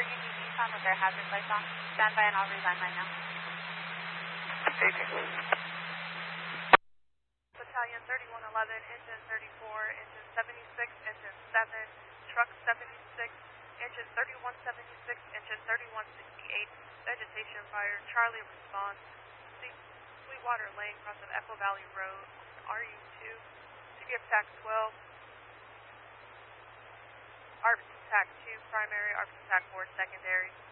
their UTVs on with their hazard lights on. Stand by and I'll resign right now. Battalion 3111, engine 34, engine 76, engine 7, truck 76, engine 3176, engine 3168, vegetation fire, Charlie response, Sweetwater Lane, cross of Echo Valley Road, RU2, CBF TAC 12, ARPS TAC 2 primary, ARPS TAC 4 secondary.